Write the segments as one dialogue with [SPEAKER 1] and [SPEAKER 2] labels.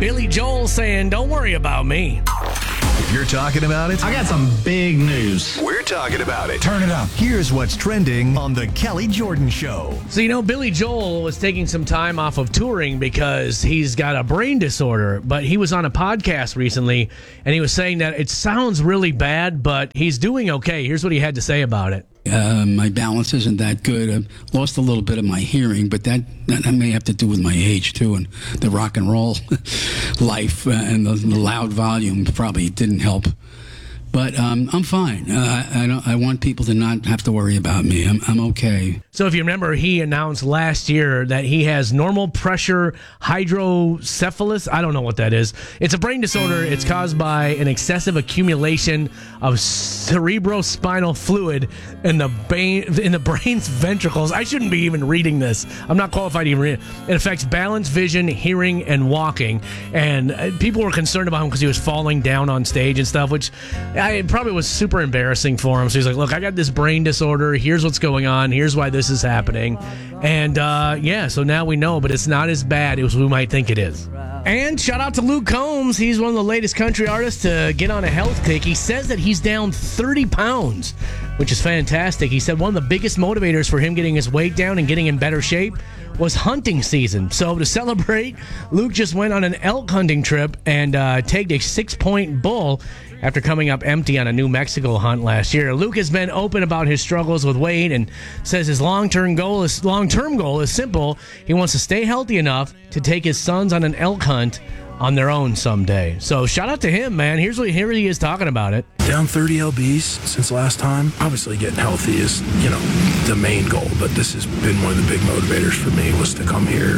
[SPEAKER 1] Billy Joel saying, don't worry about me.
[SPEAKER 2] If you're talking about it,
[SPEAKER 3] I got some big news.
[SPEAKER 2] we're talking about it.
[SPEAKER 3] Turn it up.
[SPEAKER 2] Here's what's trending on The Kelly Jordan Show.
[SPEAKER 1] So, Billy Joel was taking some time off of touring because he's got a brain disorder, but he was on a podcast recently, and he was saying that it sounds really bad, but he's doing okay. Here's what he had to say about it.
[SPEAKER 4] My balance isn't that good. I've lost a little bit of my hearing, but that may have to do with my age, too, and the rock and roll life and the loud volume probably didn't help. But I'm fine. I want people to not have to worry about me. I'm okay.
[SPEAKER 1] So if you remember, he announced last year that he has normal pressure hydrocephalus. I don't know what that is. It's a brain disorder. It's caused by an excessive accumulation of cerebrospinal fluid in the brain's ventricles. I shouldn't be even reading this. I'm not qualified to even read it. It affects balance, vision, hearing, and walking. And people were concerned about him because he was falling down on stage and stuff, which it probably was super embarrassing for him. So he's like, look, I got this brain disorder. Here's what's going on. Here's why this is happening. And so now we know, but it's not as bad as we might think it is. And shout out to Luke Combs. He's one of the latest country artists to get on a health kick. He says that he's down 30 pounds, which is fantastic. He said one of the biggest motivators for him getting his weight down and getting in better shape was hunting season. So to celebrate, Luke just went on an elk hunting trip and tagged a 6-point bull after coming up empty on a New Mexico hunt last year. Luke has been open about his struggles with weight and says his long-term goal is simple. He wants to stay healthy enough to take his sons on an elk hunt on their own someday. So shout out to him, man. Here he is talking about it.
[SPEAKER 5] Down 30 lbs since last time. Obviously getting healthy is, the main goal, but this has been one of the big motivators for me was to come here.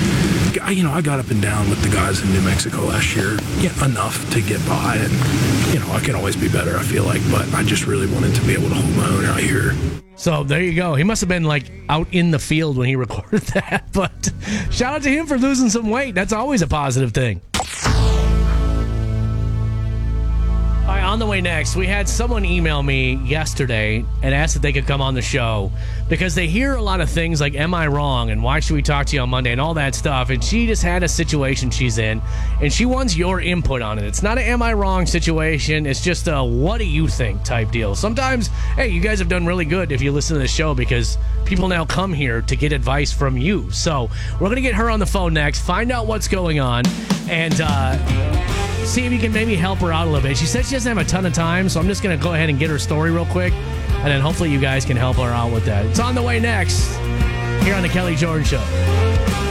[SPEAKER 5] I got up and down with the guys in New Mexico last year, enough to get by, and, I can always be better, I feel like, but I just really wanted to be able to hold my own out here.
[SPEAKER 1] So there you go. He must have been out in the field when he recorded that, but shout out to him for losing some weight. That's always a positive thing. All right, on the way next, we had someone email me yesterday and asked if they could come on the show because they hear a lot of things like, am I wrong? And why should we talk to you on Monday and all that stuff. And she just had a situation she's in and she wants your input on it. It's not an am I wrong situation. It's just a what do you think type deal. Sometimes, hey, you guys have done really good if you listen to the show because people now come here to get advice from you. So we're going to get her on the phone next, find out what's going on, and see if you can maybe help her out a little bit. She said she doesn't have a ton of time, so I'm just going to go ahead and get her story real quick, and then hopefully you guys can help her out with that. It's on the way next here on The Kelly Jordan Show.